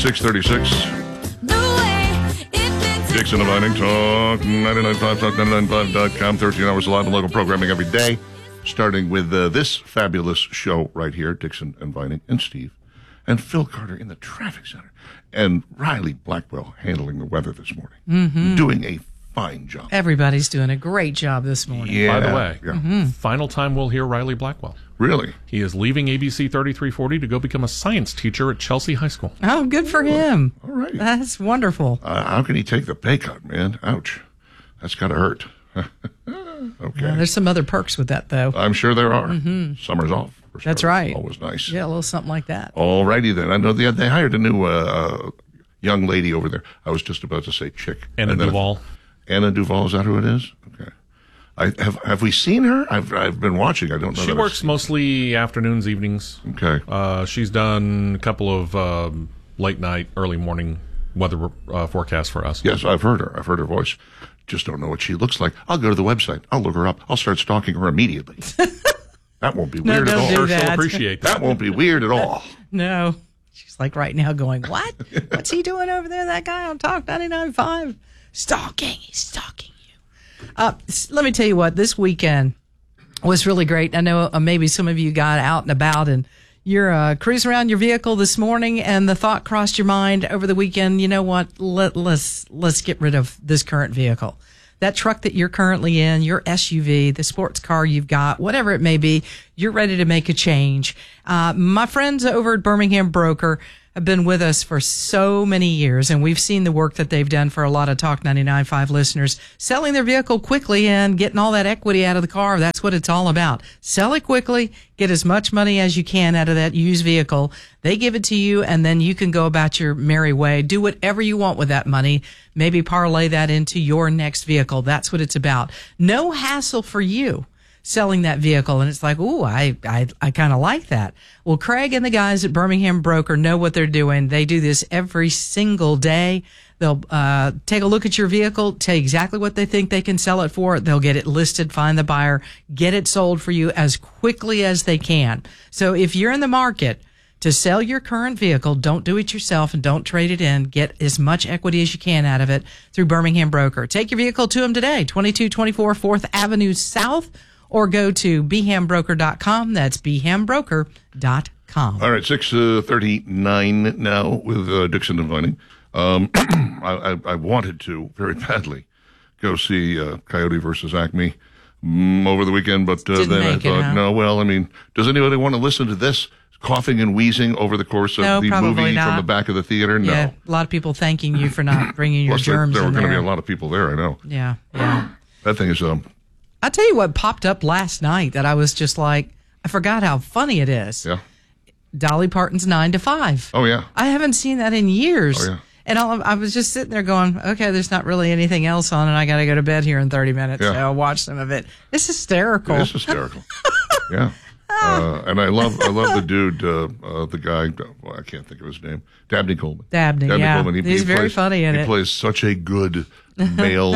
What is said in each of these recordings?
6:36. Dixon and Vining, Talk 99.5, Talk995.com. 13 hours of live and local programming every day, starting with this fabulous show right here, Dixon and Vining, and Steve, and Phil Carter in the traffic center, and Riley Blackwell handling the weather this morning, doing a fine job. Everybody's doing a great job this morning. Yeah. By the way, final time we'll hear Riley Blackwell. Really? He is leaving ABC 3340 to go become a science teacher at Chelsea High School. Oh, good for him. All right. That's wonderful. How can he take the pay cut, man? Ouch. That's got to hurt. Okay. There's some other perks with that, though. I'm sure there are. Summer's off. That's right. Always nice. Yeah, a little something like that. All righty then. I know they hired a new young lady over there. I was just about to say chick. Anna Duvall. Anna Duvall, is that who it is? Okay. Have we seen her? I've been watching. I don't know. She works mostly afternoons, evenings. Okay. She's done a couple of late night, early morning weather forecasts for us. Yes, I've heard her. I've heard her voice. Just don't know what she looks like. I'll go to the website. I'll look her up. I'll start stalking her immediately. That won't be weird at all. do that. She'll appreciate that. That won't be weird at all. No. She's like right now going, what? What's he doing over there, that guy on Talk 99.5? Stalking. He's stalking you. Let me tell you what, this weekend was really great. I know maybe some of you got out and about and you're cruising around your vehicle this morning and the thought crossed your mind over the weekend, you know what, let's get rid of this current vehicle. That truck that you're currently in, your SUV, the sports car you've got, whatever it may be, you're ready to make a change. My friends over at Birmingham Broker have been with us for so many years, and we've seen the work that they've done for a lot of Talk 99.5 listeners, selling their vehicle quickly and getting all that equity out of the car. That's what it's all about. Sell it quickly, get as much money as you can out of that used vehicle. They give it to you, and then you can go about your merry way. Do whatever you want with that money. Maybe parlay that into your next vehicle. That's what it's about. No hassle for you selling that vehicle. And it's like, ooh, I kind of like that. Well, Craig and the guys at Birmingham Broker know what they're doing. They do this every single day. They'll take a look at your vehicle, tell you exactly what they think they can sell it for. They'll get it listed, find the buyer, get it sold for you as quickly as they can. So if you're in the market to sell your current vehicle, don't do it yourself and don't trade it in. Get as much equity as you can out of it through Birmingham Broker. Take your vehicle to them today, 2224 4th Avenue South, or go to bhambroker.com. That's bhambroker.com. All right, 6:39 now with Dixon and Vining. I wanted to very badly go see Coyote versus Acme over the weekend, but then I thought, no, well, I mean, does anybody want to listen to this coughing and wheezing over the course of the movie not. From the back of the theater? No. Yeah, a lot of people thanking you for not bringing your germs there were in going to there. be a lot of people there, I know. Yeah. That thing is... I'll tell you what popped up last night that I was just like, I forgot how funny it is. Yeah. Dolly Parton's 9 to 5. Oh, yeah. I haven't seen that in years. Oh, yeah. And I was just sitting there going, okay, there's not really anything else on, and I got to go to bed here in 30 minutes. Yeah. So I'll watch some of it. It's hysterical. It is hysterical. Yeah. And I love the dude, the guy, well, I can't think of his name, Dabney Coleman. Dabney, yeah. Coleman. He's very funny in it. He plays such a good male,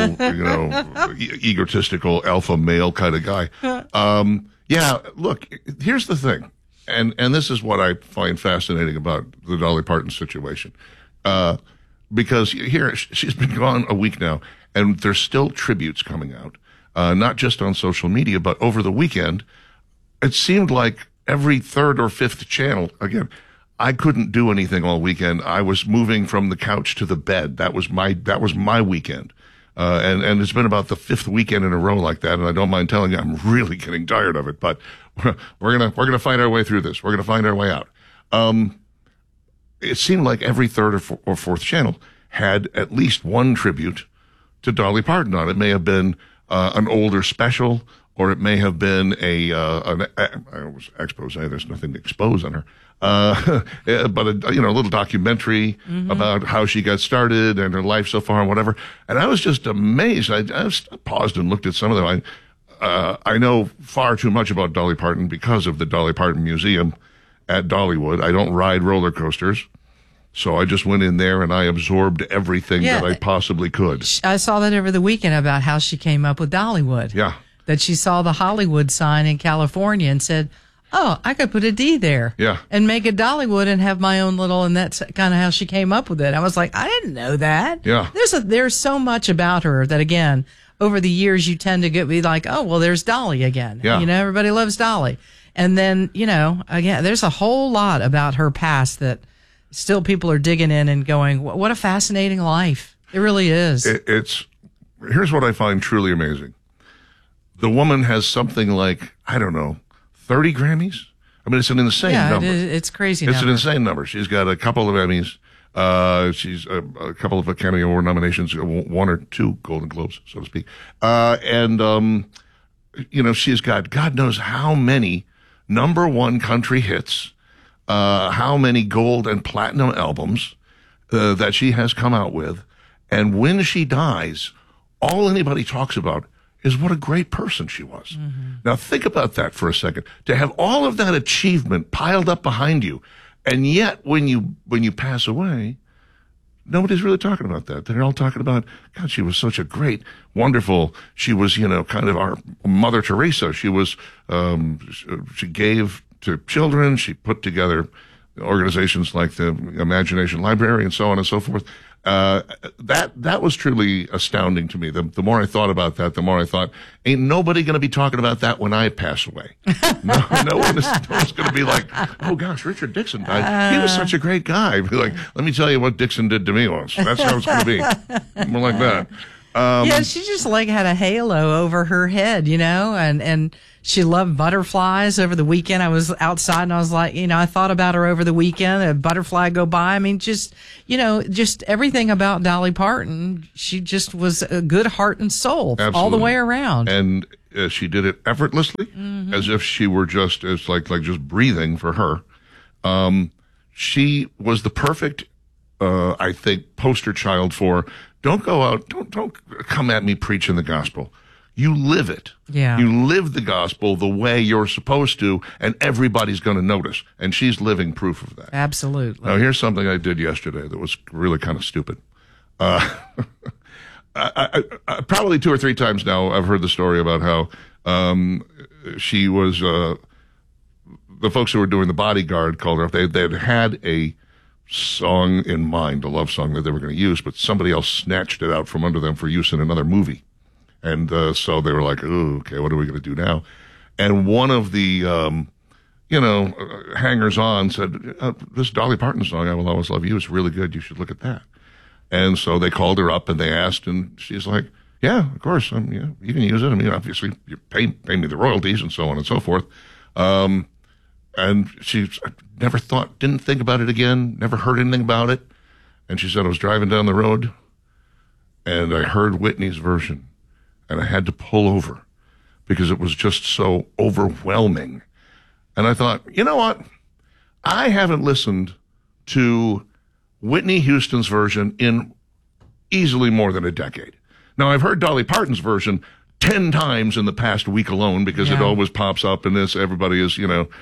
egotistical alpha male kind of guy. Yeah, look, here's the thing, and this is what I find fascinating about the Dolly Parton situation, because here she's been gone a week now, and there's still tributes coming out, not just on social media, but over the weekend. It seemed like every third or fifth channel, again, I couldn't do anything all weekend. I was moving from the couch to the bed. That was my weekend. And it's been about the fifth weekend in a row like that. And I don't mind telling you, I'm really getting tired of it, but we're going to find our way through this. We're going to find our way out. It seemed like every third or fourth channel had at least one tribute to Dolly Parton on it. It may have been an older special, or it may have been I was expose. There's nothing to expose on her. But a little documentary about how she got started and her life so far and whatever. And I was just amazed. I paused and looked at some of them. I know far too much about Dolly Parton because of the Dolly Parton Museum at Dollywood. I don't ride roller coasters. So I just went in there and I absorbed everything that I possibly could. I saw that over the weekend about how she came up with Dollywood. Yeah. That she saw the Hollywood sign in California and said, oh, I could put a D there. Yeah. And make it Dollywood and have my own little, and that's kind of how she came up with it. I was like, I didn't know that. Yeah. There's so much about her that, again, over the years you tend to be like, oh, well, there's Dolly again. Yeah. You know, everybody loves Dolly. And then, you know, again, there's a whole lot about her past that still people are digging in and going, what a fascinating life. It really is. Here's what I find truly amazing. The woman has something like, I don't know, 30 Grammys? I mean, it's an insane number. It's crazy. It's an insane number. She's got a couple of Emmys. She's a couple of Academy Award nominations, one or two Golden Globes, so to speak. You know, she's got God knows how many number one country hits, how many gold and platinum albums that she has come out with. And when she dies, all anybody talks about is what a great person she was. Mm-hmm. Now think about that for a second. To have all of that achievement piled up behind you, and yet when you pass away, nobody's really talking about that. They're all talking about, God, she was such a great, wonderful, she was, you know, kind of our Mother Teresa. She was, she gave to children. She put together organizations like the Imagination Library and so on and so forth. That was truly astounding to me. The more I thought about that, the more I thought, ain't nobody going to be talking about that when I pass away. No one is going to be like, oh gosh, Richard Dixon died. He was such a great guy. Be like, let me tell you what Dixon did to me once. That's how it's going to be. More like that. Yeah, she just like had a halo over her head, you know, and she loved butterflies. Over the weekend, I was outside and I was like, you know, I thought about her over the weekend, a butterfly go by. I mean, just, you know, just everything about Dolly Parton. She just was a good heart and soul. Absolutely. All the way around. And she did it effortlessly, as if she were just, it's like just breathing for her. She was the perfect, I think, poster child for, don't go out, don't come at me preaching the gospel. You live it. Yeah. You live the gospel the way you're supposed to, and everybody's going to notice. And she's living proof of that. Absolutely. Now, here's something I did yesterday that was really kind of stupid. I probably 2 or 3 times now I've heard the story about how she was, the folks who were doing The Bodyguard called her up. They'd had a song in mind, a love song that they were going to use, but somebody else snatched it out from under them for use in another movie. And so they were like, oh, okay, what are we going to do now? And one of the, hangers-on said, this Dolly Parton song, I Will Always Love You, is really good. You should look at that. And so they called her up and they asked, and she's like, yeah, of course, you can use it. I mean, obviously, you pay me the royalties and so on and so forth. And she didn't think about it again, never heard anything about it. And she said, I was driving down the road and I heard Whitney's version and I had to pull over because it was just so overwhelming. And I thought, you know what? I haven't listened to Whitney Houston's version in easily more than a decade. Now, I've heard Dolly Parton's version 10 times in the past week alone because it always pops up in this. Everybody is,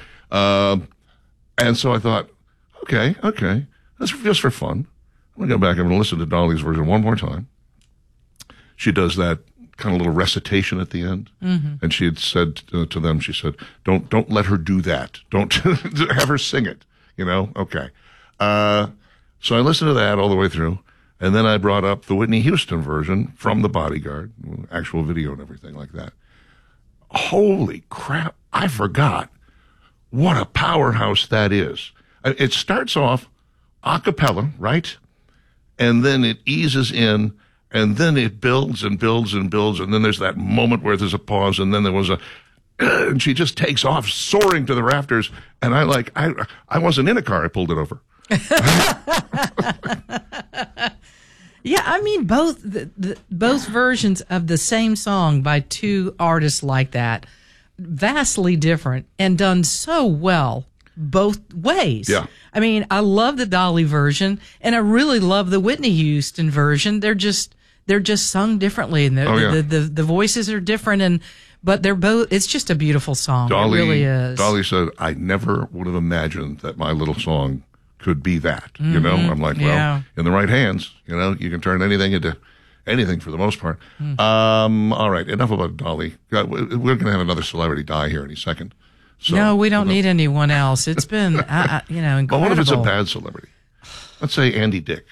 and so I thought, okay, that's just for fun. I'm going to go back and listen to Dolly's version one more time. She does that kind of little recitation at the end. Mm-hmm. And she had said to them, she said, don't let her do that. Don't have her sing it, Okay. So I listened to that all the way through. And then I brought up the Whitney Houston version from The Bodyguard, actual video and everything like that. Holy crap. I forgot what a powerhouse that is. It starts off a cappella, right? And then it eases in, and then it builds and builds and builds, and then there's that moment where there's a pause, and then there was and she just takes off soaring to the rafters, and I wasn't in a car, I pulled it over. Yeah, I mean, both versions of the same song by two artists like that, vastly different and done so well both ways. Yeah. I mean, I love the Dolly version and I really love the Whitney Houston version. They're just sung differently and the voices are different but they're both, it's just a beautiful song. Dolly, it really is. Dolly said, I never would have imagined that my little song could be that, I'm like, well, in the right hands, you can turn anything into anything for the most part. All right, enough about Dolly. We're going to have another celebrity die here any second. So, no, we don't need anyone else. It's been, incredible. But what if it's a bad celebrity? Let's say Andy Dick.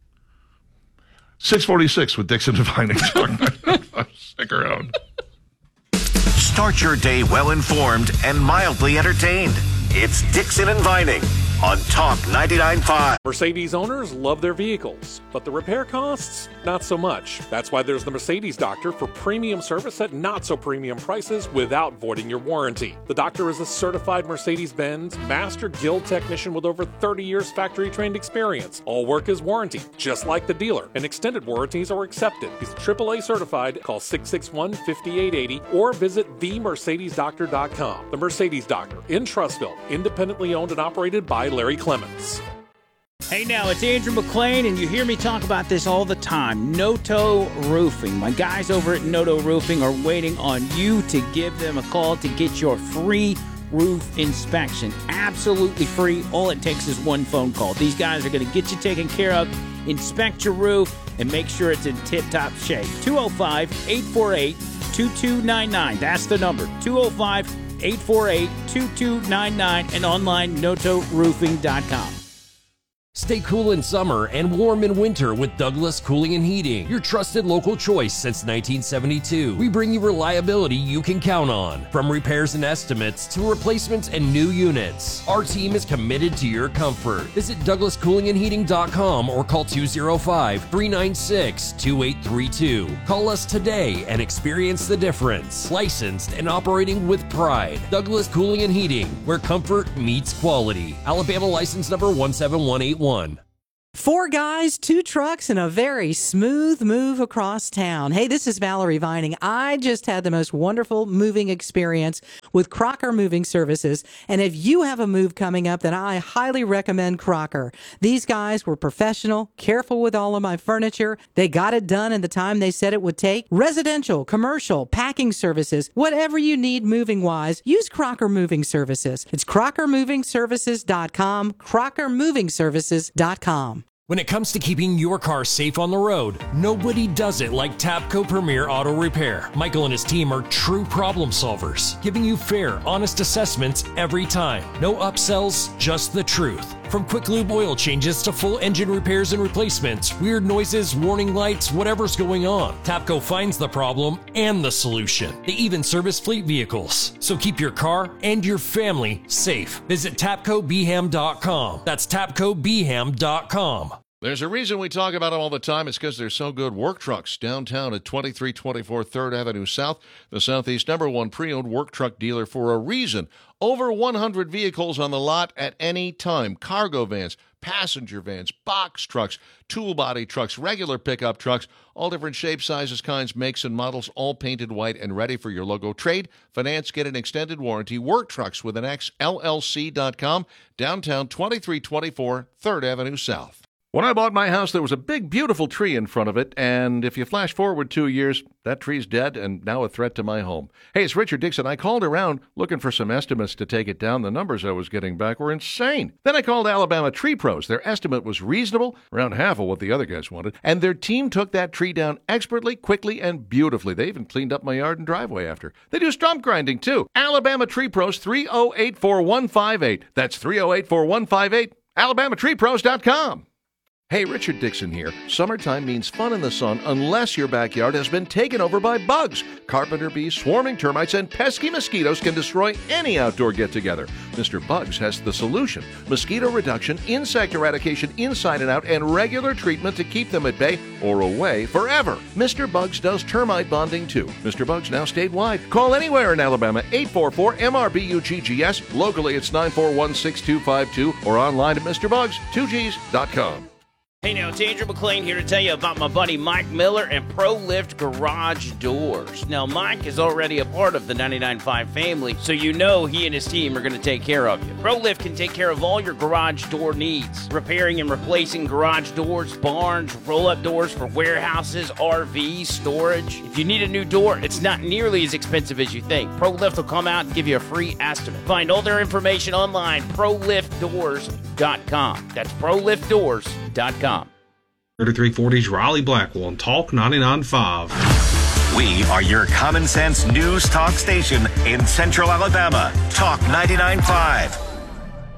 646 with Dixon Devining. Stick around. Start your day well-informed and mildly entertained. It's Dixon and Vining on Talk 99.5. Mercedes owners love their vehicles, but the repair costs, not so much. That's why there's the Mercedes Doctor for premium service at not so premium prices without voiding your warranty. The Doctor is a certified Mercedes-Benz Master Guild technician with over 30 years factory-trained experience. All work is warranty, just like the dealer, and extended warranties are accepted. He's AAA certified. Call 661-5880 or visit themercedesdoctor.com. The Mercedes Doctor in Trussville, independently owned and operated by Larry Clements. Hey now, it's Andrew McLean, and you hear me talk about this all the time. Noto Roofing. My guys over at Noto Roofing are waiting on you to give them a call to get your free roof inspection. Absolutely free. All it takes is one phone call. These guys are going to get you taken care of, inspect your roof, and make sure it's in tip-top shape. 205-848-2299. That's the number. 205-848-2299 and online notoroofing.com. Stay cool in summer and warm in winter with Douglas Cooling and Heating, your trusted local choice since 1972. We bring you reliability you can count on, from repairs and estimates to replacements and new units. Our team is committed to your comfort. Visit DouglasCoolingandHeating.com or call 205-396-2832. Call us today and experience the difference. Licensed and operating with pride. Douglas Cooling and Heating, where comfort meets quality. Alabama license number 17181. 4 guys, 2 trucks, and a very smooth move across town. Hey, this is Valerie Vining. I just had the most wonderful moving experience with Crocker Moving Services. And if you have a move coming up, then I highly recommend Crocker. These guys were professional, careful with all of my furniture. They got it done in the time they said it would take. Residential, commercial, packing services, whatever you need moving-wise, use Crocker Moving Services. It's crockermovingservices.com, crockermovingservices.com. When it comes to keeping your car safe on the road, nobody does it like Tapco Premier Auto Repair. Michael and his team are true problem solvers, giving you fair, honest assessments every time. No upsells, just the truth. From quick lube oil changes to full engine repairs and replacements, weird noises, warning lights, whatever's going on, Tapco finds the problem and the solution. They even service fleet vehicles. So keep your car and your family safe. Visit TapcoBeham.com. That's TapcoBeham.com. There's a reason we talk about them all the time. It's because they're so good. Work Trucks downtown at 2324 3rd Avenue South, the Southeast #1 pre-owned work truck dealer for a reason. Over 100 vehicles on the lot at any time. Cargo vans, passenger vans, box trucks, tool body trucks, regular pickup trucks, all different shapes, sizes, kinds, makes, and models, all painted white and ready for your logo. Trade, finance, get an extended warranty. Work Trucks with an X, LLC.com, downtown 2324 3rd Avenue South. When I bought my house, there was a big, beautiful tree in front of it, and if you flash forward 2 years, that tree's dead and now a threat to my home. Hey, it's Richard Dixon. I called around looking for some estimates to take it down. The numbers I was getting back were insane. Then I called Alabama Tree Pros. Their estimate was reasonable, around half of what the other guys wanted, and their team took that tree down expertly, quickly, and beautifully. They even cleaned up my yard and driveway after. They do stump grinding, too. Alabama Tree Pros, 308-4158. That's 308-4158, alabamatreepros.com. Hey, Richard Dixon here. Summertime means fun in the sun unless your backyard has been taken over by bugs. Carpenter bees, swarming termites, and pesky mosquitoes can destroy any outdoor get-together. Mr. Bugs has the solution. Mosquito reduction, insect eradication inside and out, and regular treatment to keep them at bay or away forever. Mr. Bugs does termite bonding too. Mr. Bugs now statewide. Call anywhere in Alabama, 844-MRBUGGS. Locally, it's 941-6252 or online at MrBugs2Gs.com. Hey now, it's Andrew McLean here to tell you about my buddy Mike Miller and ProLift Garage Doors. Now, Mike is already a part of the 99.5 family, so you know he and his team are going to take care of you. ProLift can take care of all your garage door needs, repairing and replacing garage doors, barns, roll-up doors for warehouses, RVs, storage. If you need a new door, it's not nearly as expensive as you think. ProLift will come out and give you a free estimate. Find all their information online, ProLiftDoors.com. That's ProLiftDoors.com. 3340's Riley Blackwell on Talk 99.5. We are your common sense news talk station in Central Alabama. Talk 99.5.